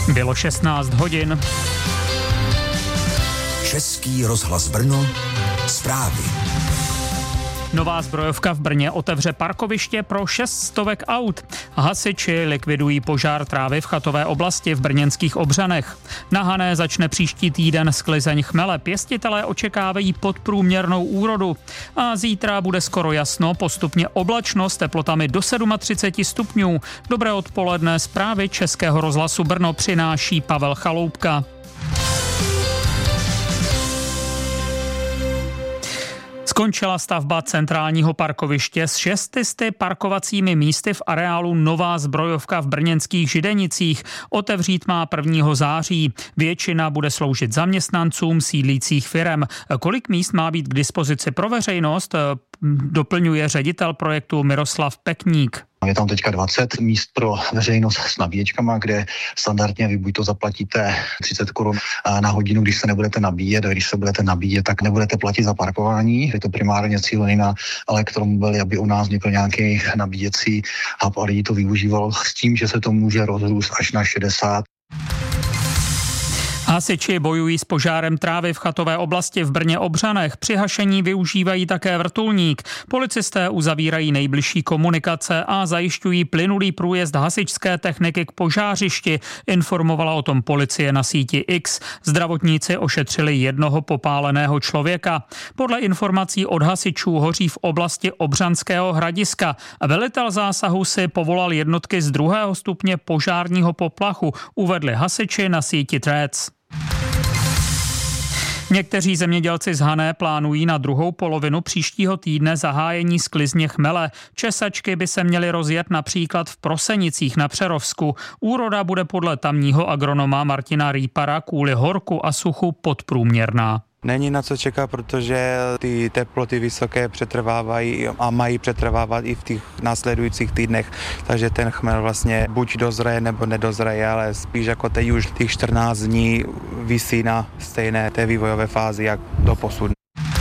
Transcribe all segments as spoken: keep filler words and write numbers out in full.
Bylo šestnáct hodin. Český rozhlas Brno, zprávy. Nová zbrojovka v Brně otevře parkoviště pro šest stovek aut. Hasiči likvidují požár trávy v chatové oblasti v brněnských Obřanech. Na Hané začne příští týden sklizeň chmele. Pěstitelé očekávají podprůměrnou úrodu. A zítra bude skoro jasno, postupně oblačno s teplotami do třicet sedm stupňů. Dobré odpoledne, zprávy Českého rozhlasu Brno přináší Pavel Chaloupka. Skončila stavba centrálního parkoviště s šestisty parkovacími místy v areálu Nová zbrojovka v brněnských Židenicích. Otevřít má prvního září. Většina bude sloužit zaměstnancům sídlících firem. Kolik míst má být k dispozici pro veřejnost, doplňuje ředitel projektu Miroslav Pekník. Je tam teďka dvacet míst pro veřejnost s nabíječkama, kde standardně vy buď to zaplatíte třicet korun na hodinu, když se nebudete nabíjet, a když se budete nabíjet, tak nebudete platit za parkování. Je to primárně cílené na elektromobily, aby u nás vznikl nějaký nabíjecí hub a lidi to využívalo s tím, že se to může rozrůst až na šedesát. Hasiči bojují s požárem trávy v chatové oblasti v Brně Obřanech. Při hašení využívají také vrtulník. Policisté uzavírají nejbližší komunikace a zajišťují plynulý průjezd hasičské techniky k požářišti, informovala o tom policie na síti X. Zdravotníci ošetřili jednoho popáleného člověka. Podle informací od hasičů hoří v oblasti Obřanského Hradiska. Velitel zásahu si povolal jednotky z druhého stupně požárního poplachu, uvedli hasiči na síti Threads. Někteří zemědělci z Hané plánují na druhou polovinu příštího týdne zahájení sklizně chmele. Česačky by se měly rozjet například v Prosenicích na Přerovsku. Úroda bude podle tamního agronoma Martina Rýpara kvůli horku a suchu podprůměrná. Není na co čekat, protože ty teploty vysoké přetrvávají a mají přetrvávat i v těch následujících týdnech, takže ten chmel vlastně buď dozraje nebo nedozraje, ale spíš jako teď už těch čtrnáct dní visí na stejné té vývojové fázi, jak doposud.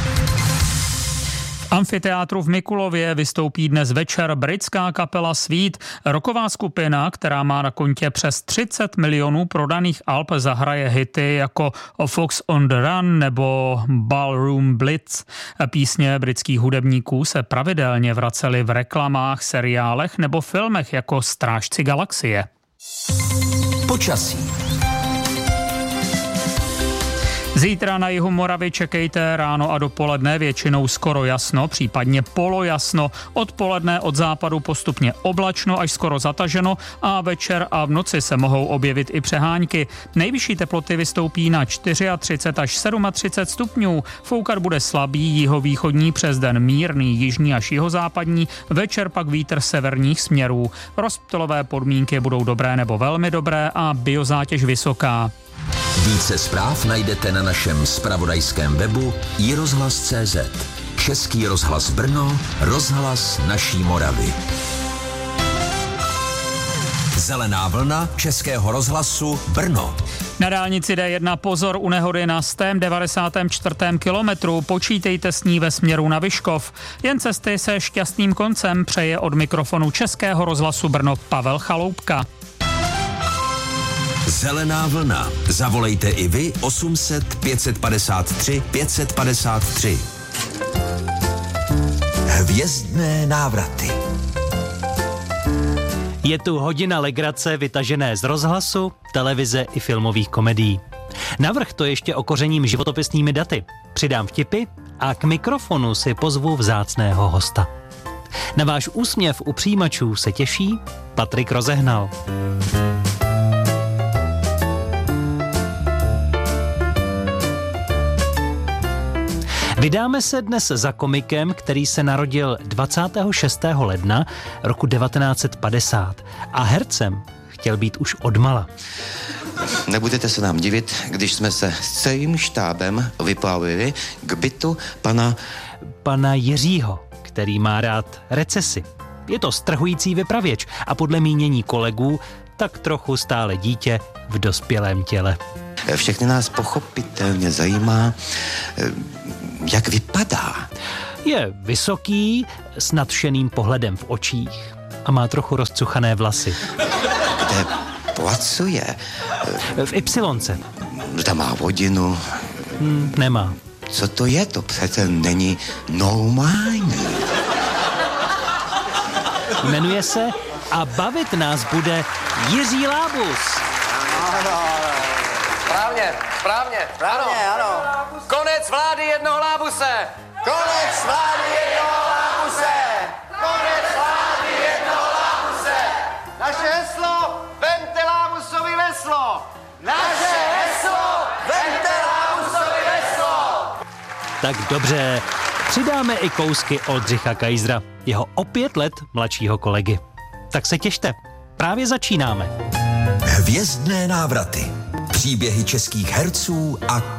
V amfiteátru v Mikulově vystoupí dnes večer britská kapela Sweet. Rocková skupina, která má na kontě přes třicet milionů prodaných alb, zahraje hity jako Fox on the Run nebo Ballroom Blitz. Písně britských hudebníků se pravidelně vracely v reklamách, seriálech nebo filmech jako Strážci galaxie. Počasí. Zítra na jihu Moravy čekejte ráno a dopoledne většinou skoro jasno, případně polojasno. Odpoledne od západu postupně oblačno až skoro zataženo a večer a v noci se mohou objevit i přehánky. Nejvyšší teploty vystoupí na třicet čtyři až třicet sedm stupňů. Foukat bude slabý jihovýchodní, přes den mírný jižní až jihozápadní, večer pak vítr severních směrů. Rozptylové podmínky budou dobré nebo velmi dobré a biozátěž vysoká. Více zpráv najdete na našem zpravodajském webu i rozhlas tečka cé zet. Český rozhlas Brno, rozhlas naší Moravy. Zelená vlna Českého rozhlasu Brno. Na dálnici D jedna pozor u nehody na stém devadesátém čtvrtém kilometru. Počítejte s ní ve směru na Vyškov. Jen cesty se šťastným koncem přeje od mikrofonu Českého rozhlasu Brno Pavel Chaloupka. Zelená vlna. Zavolejte i vy osm set pět padesát tři pět padesát tři. Hvězdné návraty. Je tu hodina legrace vytažené z rozhlasu, televize i filmových komedií. Navrch to ještě okořením životopisnými daty. Přidám vtipy a k mikrofonu si pozvu vzácného hosta. Na váš úsměv u přijímačů se těší Patrik Rozehnal. Vydáme se dnes za komikem, který se narodil dvacátého šestého ledna roku devatenáct set padesát a hercem chtěl být už odmala. Nebudete se nám divit, když jsme se s celým štábem vyplavili k bytu pana... Pana Jiřího, který má rád recesi. Je to strhující vypravěč a podle mínění kolegů tak trochu stále dítě v dospělém těle. Všechny nás pochopitelně zajímá, jak vypadá. Je vysoký, s nadšeným pohledem v očích a má trochu rozcuchané vlasy. To je pracuje. V Ypsilonce. Tam má hodinu. Hmm, nemá. Co to je? To přece není normální. Jmenuje se A bavit nás bude Jiří Lábus. Správně, správně, správně, ano. ano. Konec vlády jednoho Lábuse. Konec vlády jednoho Lábuse. Konec vlády jednoho Lábuse. Naše heslo, vemte Lábusovi veslo. Naše heslo, vemte Lábusovi veslo. Tak dobře, přidáme i kousky Oldřicha Kaisera, jeho o pět let mladšího kolegy. Tak se těšte, právě začínáme. Hvězdné návraty. Příběhy českých herců a